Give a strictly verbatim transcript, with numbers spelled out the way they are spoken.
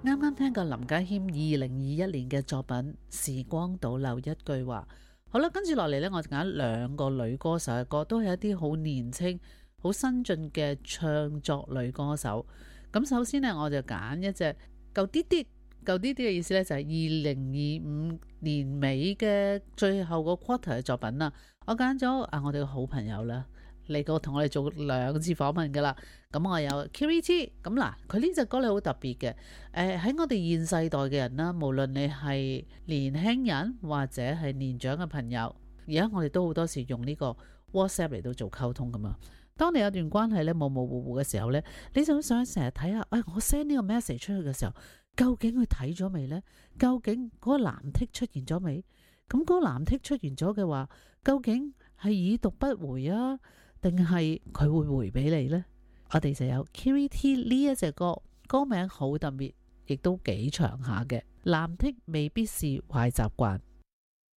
啱啱聽過林家謙二零二一年嘅作品《時光倒流一句話》。好啦，跟住落嚟呢，我揀兩個女歌手嘅歌，都係一啲好年輕、好新進嘅唱作女歌手。咁首先呢，我就揀一隻舊啲啲、舊啲啲嘅意思呢，就係二零二五年尾嘅最後個 quarter 嘅作品啦。我揀咗啊，我哋嘅好朋友啦，嚟過同我哋做兩次訪問噶啦。咁我有 Kiri， 咁嗱，佢呢隻歌咧好特別嘅。誒、呃、喺我哋現世代嘅人啦，無論你係年輕人或者係年長嘅朋友，而家我哋都好多時用呢個 WhatsApp 嚟到做溝通噶嘛。當你有段關係咧模模糊糊嘅時候咧，你就想成日睇下，哎，我 send 呢個 message 出去嘅時候，究竟佢睇咗未呢？究竟嗰個藍剔出現咗未？咁嗰個藍剔出現咗嘅話，究竟係已讀不回啊，定係佢會回俾你呢？我哋就有 Kiri T 呢一隻歌，歌名好特別，亦都幾長下嘅。藍剔未必是壞習慣。